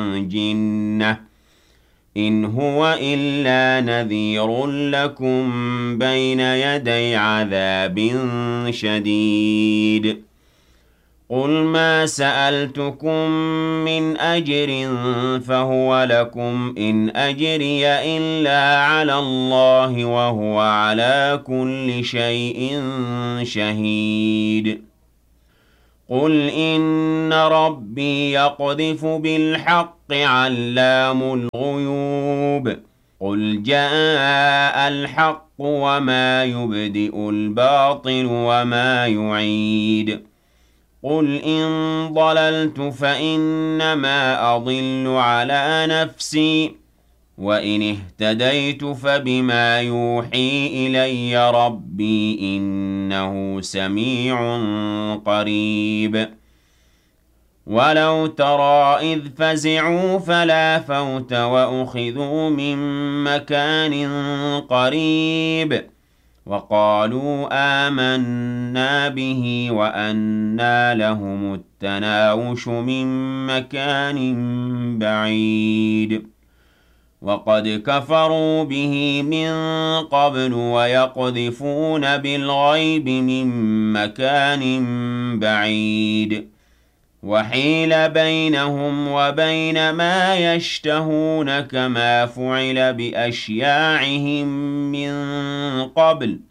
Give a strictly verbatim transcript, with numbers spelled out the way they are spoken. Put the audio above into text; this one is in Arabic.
جِنَّةٍ إِنْ هُوَ إِلَّا نَذِيرٌ لَكُمْ بَيْنَ يَدَيْ عَذَابٍ شَدِيدٍ قُلْ مَا سَأَلْتُكُم مِّنْ أَجْرٍ فَهُوَ لَكُمْ إِنْ أَجْرِيَ إِلَّا عَلَى اللَّهِ وَهُوَ عَلَىٰ كُلِّ شَيْءٍ شَهِيدٌ قُلْ إِنَّ رَبِّي يَقْذِفُ بِالْحَقِّ عَلَّامُ الْغُيُوبِ قُلْ جَاءَ الْحَقُّ وَمَا يُبْدِئُ الْبَاطِلُ وَمَا يُعِيدُ قُلْ إِن ضَلَلْتُ فَإِنَّمَا أَضِلُّ عَلَىٰ نَفْسِي وَإِنِ اهْتَدَيْتُ فَبِمَا يُوحِي إِلَيَّ رَبِّي ۚ إِنَّهُ سَمِيعٌ قَرِيبٌ وَلَوْ تَرَىٰ إِذْ فَزِعُوا فَلَا فَوْتَ وَأُخِذُوا مِن مَّكَانٍ قَرِيبٍ وَقَالُوا آمَنَّا بِهِ وَأَنَّىٰ لَهُمُ التَّنَاوُشُ مِن مَّكَانٍ بَعِيدٍ وَقَدْ كَفَرُوا بِهِ مِن قَبْلُ وَيَقْذِفُونَ بِالْغَيْبِ مِن مَّكَانٍ بَعِيدٍ وَحِيلَ بَيْنَهُمْ وَبَيْنَ مَا يَشْتَهُونَ كَمَا فُعِلَ بِأَشْيَاعِهِم مِّن قَبْلُ